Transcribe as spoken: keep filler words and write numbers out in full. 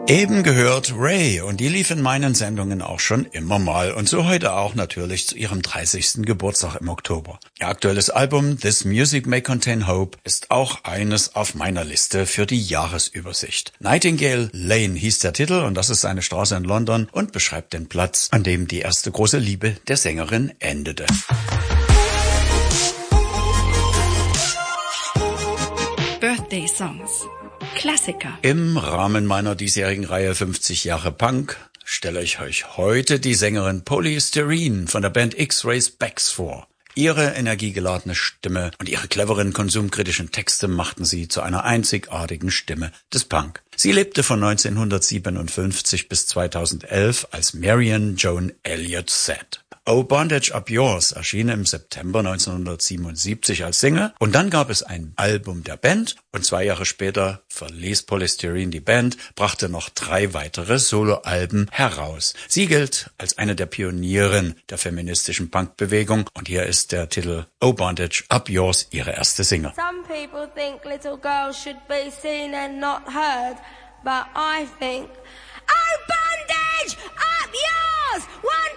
Eben gehört Ray und die lief in meinen Sendungen auch schon immer mal und so heute auch natürlich zu ihrem dreißigsten Geburtstag im Oktober. Ihr aktuelles Album This Music May Contain Hope ist auch eines auf meiner Liste für die Jahresübersicht. Nightingale Lane hieß der Titel und das ist eine Straße in London und beschreibt den Platz, an dem die erste große Liebe der Sängerin endete. Birthday Songs. Klassiker. Im Rahmen meiner diesjährigen Reihe fünfzig Jahre Punk stelle ich euch heute die Sängerin Polystyrene von der Band X-Rays Specs vor. Ihre energiegeladene Stimme und ihre cleveren konsumkritischen Texte machten sie zu einer einzigartigen Stimme des Punk. Sie lebte von neunzehnhundertsiebenundfünfzig bis zweitausendelf als Marion Joan Elliott Said. Oh Bondage Up Yours erschien im September neunzehnhundertsiebenundsiebzig als Single und dann gab es ein Album der Band und zwei Jahre später verließ Polystyrene die Band, brachte noch drei weitere Soloalben heraus. Sie gilt als eine der Pionierinnen der feministischen Punkbewegung und hier ist der Titel Oh Bondage Up Yours ihre erste Single. Some people think little girls should be seen and not heard, but I think